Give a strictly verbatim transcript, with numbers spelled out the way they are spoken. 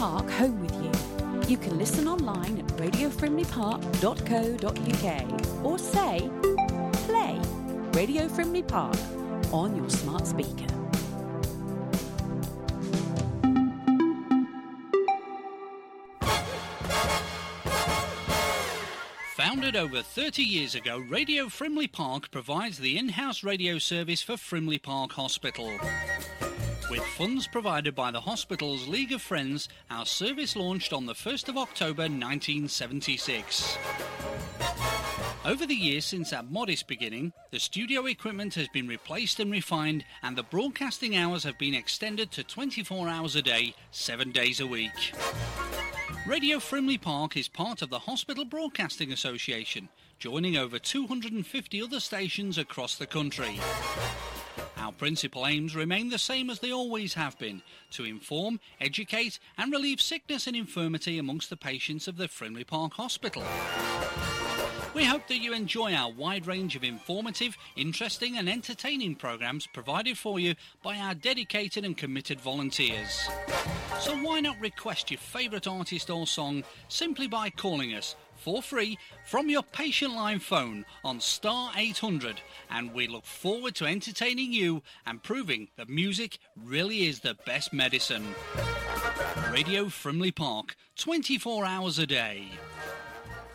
Park home with you. You can listen online at radio frimley park dot co dot uk or say, play Radio Frimley Park on your smart speaker. Founded over thirty years ago, Radio Frimley Park provides the in-house radio service for Frimley Park Hospital. With funds provided by the hospital's League of Friends, our service launched on the first of October nineteen seventy-six. Over the years since that modest beginning, the studio equipment has been replaced and refined, and the broadcasting hours have been extended to twenty-four hours a day, seven days a week. Radio Frimley Park is part of the Hospital Broadcasting Association, joining over two hundred fifty other stations across the country. Our principal aims remain the same as they always have been, to inform, educate and relieve sickness and infirmity amongst the patients of the Frimley Park Hospital. We hope that you enjoy our wide range of informative, interesting and entertaining programmes provided for you by our dedicated and committed volunteers. So why not request your favourite artist or song simply by calling us for free from your patient line phone on star eight hundred, and we look forward to entertaining you and proving that music really is the best medicine. Radio Frimley Park, twenty-four hours a day.